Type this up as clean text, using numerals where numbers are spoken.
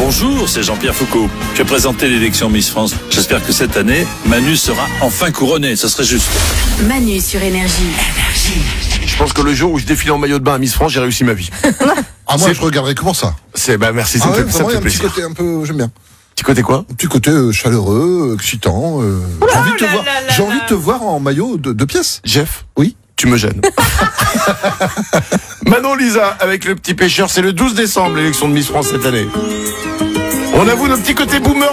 Bonjour, c'est Jean-Pierre Foucault. Je vais présenter l'élection Miss France. J'espère que cette année, Manu sera enfin couronnée. Ce serait juste. Manu sur Énergie. Je pense que le jour où je défile en maillot de bain à Miss France, j'ai réussi ma vie. Ah, moi, je regarderais comment ça. Merci, ça me fait il y a un petit plaisir. côté un peu, j'aime bien. Petit côté quoi? Un petit côté chaleureux, excitant. J'ai envie de te voir en maillot de pièces. Jeff? Oui. Tu me gênes. Manon Lisa, avec le petit pêcheur, c'est le 12 décembre, l'élection de Miss France cette année. On avoue nos petits côtés boomer.